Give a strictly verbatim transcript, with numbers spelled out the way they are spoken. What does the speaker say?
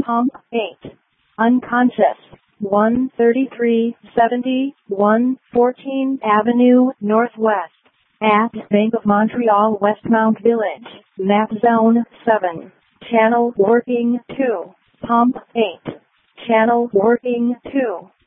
Pump eight. Unconscious. one thirty-three seventy, one fourteen Avenue Northwest. At Bank of Montreal Westmount Village. Map Zone seven. Channel working two. Pump eight. Channel working two.